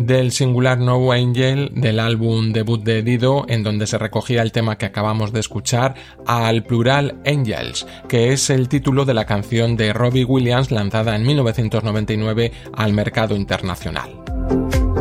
del singular No Angel del álbum debut de Dido, en donde se recogía el tema que acabamos de escuchar, al plural Angels, que es el título de la canción de Robbie Williams lanzada en 1999 al mercado internacional.